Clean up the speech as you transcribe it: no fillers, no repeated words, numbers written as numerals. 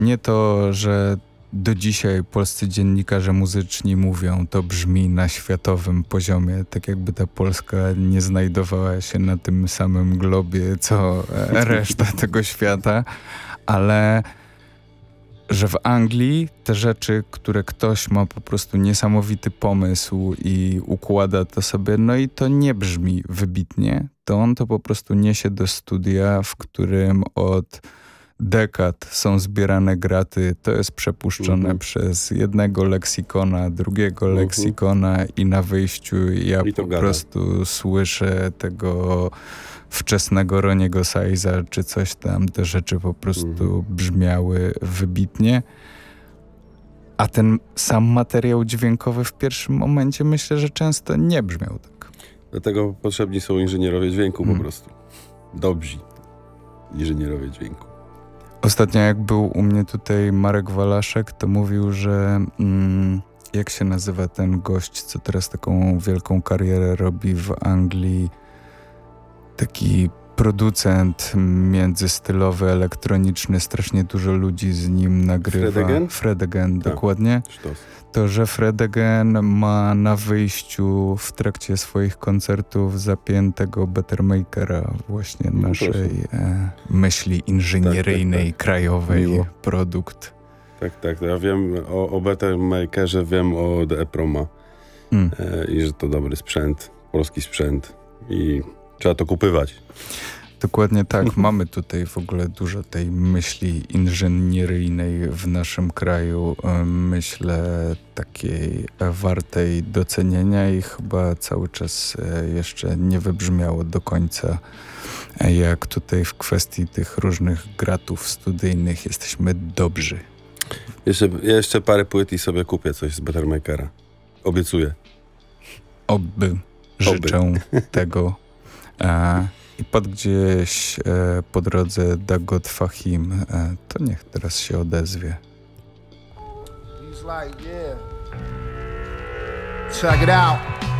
nie to, że do dzisiaj polscy dziennikarze muzyczni mówią, to brzmi na światowym poziomie, tak jakby ta Polska nie znajdowała się na tym samym globie, co reszta tego świata, ale że w Anglii te rzeczy, które ktoś ma po prostu niesamowity pomysł i układa to sobie, no i to nie brzmi wybitnie, to on to po prostu niesie do studia, w którym od dekad są zbierane graty, to jest przepuszczone przez jednego leksykona, drugiego leksykona i na wyjściu ja po prostu słyszę tego wczesnego Roniego Size'a czy coś tam, te rzeczy po prostu brzmiały wybitnie. A ten sam materiał dźwiękowy w pierwszym momencie myślę, że często nie brzmiał tak. Dlatego potrzebni są inżynierowie dźwięku po prostu. Dobrzy inżynierowie dźwięku. Ostatnio jak był u mnie tutaj Marek Walaszek, to mówił, że jak się nazywa ten gość, co teraz taką wielką karierę robi w Anglii, taki producent międzystylowy, elektroniczny, strasznie dużo ludzi z nim nagrywa. Fred Again, dokładnie. To, że Fred Again ma na wyjściu w trakcie swoich koncertów zapiętego Bettermakera, właśnie naszej myśli inżynieryjnej, krajowej, produkt. Tak. Ja wiem o Bettermakerze, wiem od EPROMa i że to dobry sprzęt, polski sprzęt i trzeba to kupywać. Dokładnie tak. Mamy tutaj w ogóle dużo tej myśli inżynieryjnej w naszym kraju. Myślę takiej wartej docenienia i chyba cały czas jeszcze nie wybrzmiało do końca, jak tutaj w kwestii tych różnych gratów studyjnych jesteśmy dobrzy. Jeszcze parę płyt i sobie kupię coś z Bettermakera. Obiecuję. Oby. Życzę tego. I gdzieś po drodze Dagot Fahim, to niech teraz się odezwie. He's like, yeah. Check it out.